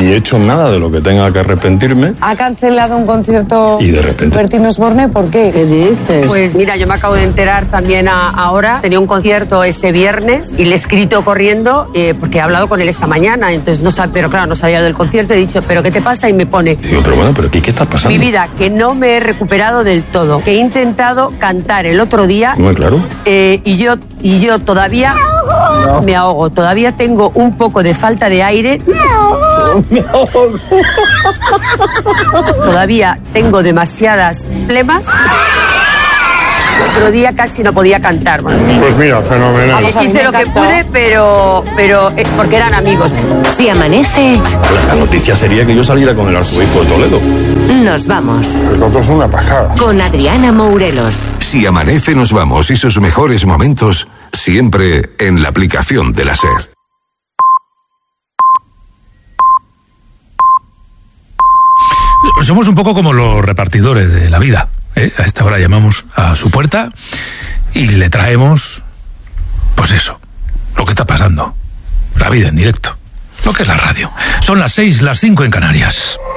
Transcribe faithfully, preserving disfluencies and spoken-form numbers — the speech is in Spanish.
ni he hecho nada de lo que tenga que arrepentirme. ¿Ha cancelado un concierto y de repente Bertín Osborne? ¿Por qué? ¿Qué dices? Pues mira, yo me acabo de enterar también a, ahora. Tenía un concierto este viernes y le he escrito corriendo eh, porque he hablado con él esta mañana. Entonces no sabe, pero claro, no sabía del concierto. He dicho, ¿pero qué te pasa? Y me pone... Digo, pero bueno, ¿pero qué, qué está pasando? Mi vida, que no me he recuperado del todo. Que he intentado cantar el otro día. Muy claro. Eh, y yo y yo todavía no. me ahogo. Todavía tengo un poco de falta de aire. Me ahogo. Me ahogo. Todavía tengo demasiadas flemas. Otro día casi no podía cantar. Bueno, pues mira, fenomenal. Eh, hice lo que pude, pero, pero eh, porque eran amigos. Si amanece... La, la noticia sería que yo saliera con el arzobispo de Toledo. Nos vamos. El otro es una pasada. Con Adriana Mourelos. Si amanece, nos vamos y sus mejores momentos siempre en la aplicación de la SER. Somos un poco como los repartidores de la vida, ¿eh? A esta hora llamamos a su puerta y le traemos, pues eso, lo que está pasando, la vida en directo, lo que es la radio. Son las seis, las cinco en Canarias.